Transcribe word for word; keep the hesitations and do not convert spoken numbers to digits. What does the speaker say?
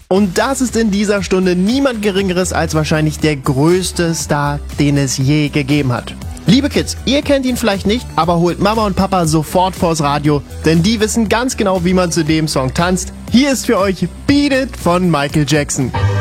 Und das ist in dieser Stunde niemand Geringeres als wahrscheinlich der größte Star, den es je gegeben hat. Liebe Kids, ihr kennt ihn vielleicht nicht, aber holt Mama und Papa sofort vors Radio, denn die wissen ganz genau, wie man zu dem Song tanzt. Hier ist für euch Beat It von Michael Jackson.